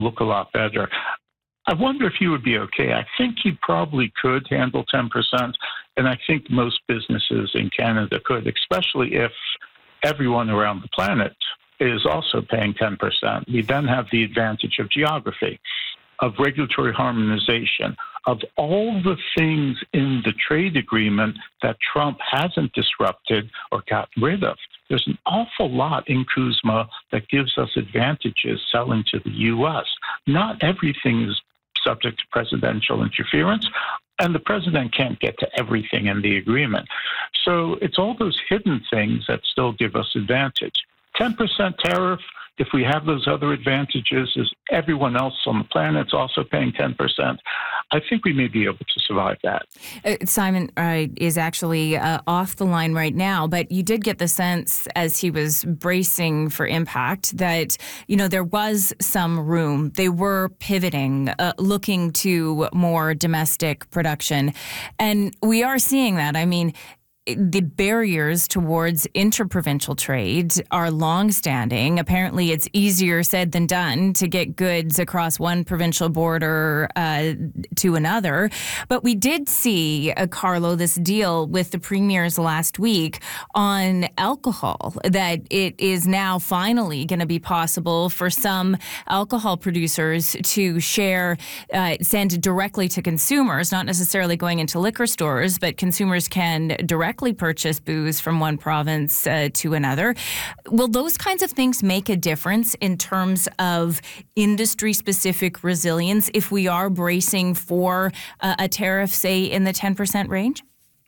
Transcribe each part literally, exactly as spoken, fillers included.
look a lot better. I wonder if you would be okay. I think you probably could handle ten percent, and I think most businesses in Canada could, especially if everyone around the planet is also paying ten percent. We then have the advantage of geography, of regulatory harmonization, of all the things in the trade agreement that Trump hasn't disrupted or gotten rid of. There's an awful lot in CUSMA that gives us advantages selling to the U S. Not everything is subject to presidential interference, and the president can't get to everything in the agreement. So it's all those hidden things that still give us advantage. ten percent tariff, if we have those other advantages, is everyone else on the planet's also paying ten percent. I think we may be able to survive that. Uh, Simon uh, is actually uh, off the line right now, but you did get the sense as he was bracing for impact that, you know, there was some room. They were pivoting, uh, looking to more domestic production. And we are seeing that. I mean, the barriers towards interprovincial trade are longstanding. Apparently, it's easier said than done to get goods across one provincial border uh, to another. But we did see, uh, Carlo, this deal with the premiers last week on alcohol, that it is now finally going to be possible for some alcohol producers to share, uh, send directly to consumers, not necessarily going into liquor stores, but consumers can directly purchase booze from one province uh, to another. Will those kinds of things make a difference in terms of industry-specific resilience if we are bracing for uh, a tariff, say, in the ten percent range?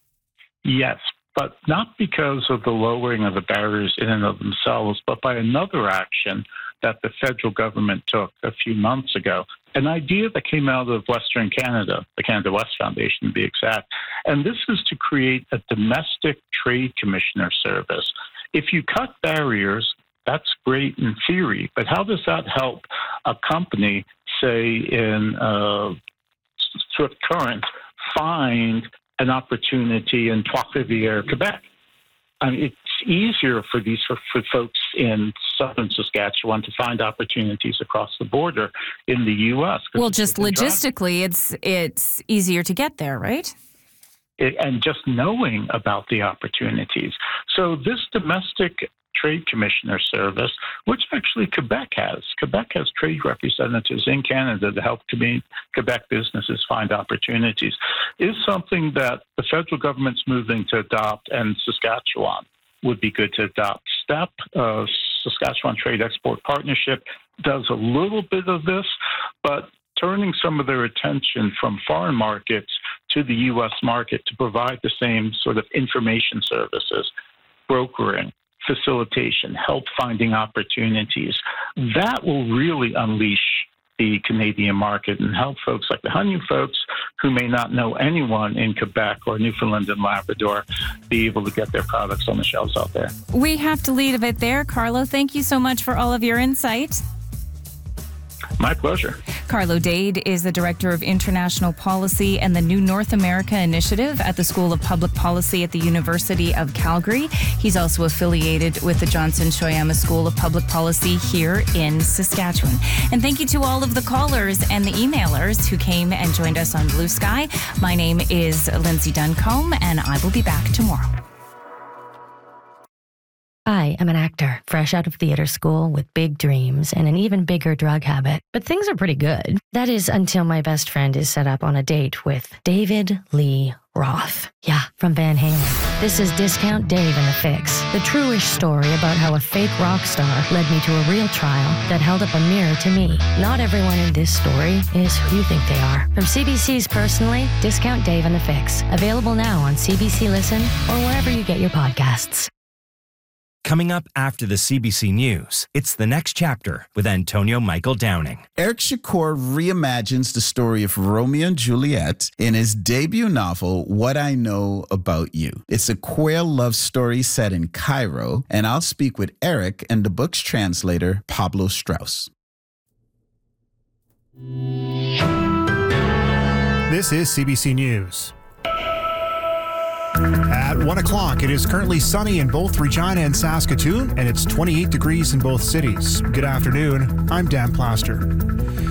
Yes, but not because of the lowering of the barriers in and of themselves, but by another action that the federal government took a few months ago, an idea that came out of Western Canada, the Canada West Foundation to be exact. And this is to create a domestic trade commissioner service. If you cut barriers, that's great in theory, but how does that help a company, say in uh, Swift Current, find an opportunity in Trois-Rivières, Quebec? I mean, it's easier for these for, for folks in southern Saskatchewan to find opportunities across the border in the U S. Well, just logistically, it's it's easier to get there, right? It, and just knowing about the opportunities. So this domestic trade commissioner service, which actually Quebec has. Quebec has trade representatives in Canada to help Quebec businesses find opportunities, is something that the federal government's moving to adopt, and Saskatchewan would be good to adopt. STEP, uh, Saskatchewan Trade Export Partnership, does a little bit of this, but turning some of their attention from foreign markets to the U S market to provide the same sort of information services, brokering, facilitation, help finding opportunities. That will really unleash the Canadian market and help folks like the Hunyu folks who may not know anyone in Quebec or Newfoundland and Labrador be able to get their products on the shelves out there. We have to leave it there. Carlo, thank you so much for all of your insight. My pleasure. Carlo Dade is the Director of International Policy and the New North America Initiative at the School of Public Policy at the University of Calgary. He's also affiliated with the Johnson Shoyama School of Public Policy here in Saskatchewan. And thank you to all of the callers and the emailers who came and joined us on Blue Sky. My name is Lindsay Duncombe, and I will be back tomorrow. I am an actor, fresh out of theater school with big dreams and an even bigger drug habit. But things are pretty good. That is until my best friend is set up on a date with David Lee Roth. Yeah, from Van Halen. This is Discount Dave and the Fix, the true-ish story about how a fake rock star led me to a real trial that held up a mirror to me. Not everyone in this story is who you think they are. From C B C's Personally, Discount Dave and the Fix. Available now on C B C Listen or wherever you get your podcasts. Coming up after the C B C News, it's The Next Chapter with Antonio Michael Downing. Eric Shakur reimagines the story of Romeo and Juliet in his debut novel, What I Know About You. It's a queer love story set in Cairo, and I'll speak with Eric and the book's translator, Pablo Strauss. This is C B C News. Have At one o'clock, it is currently sunny in both Regina and Saskatoon, and it's twenty-eight degrees in both cities. Good afternoon. I'm Dan Plaster.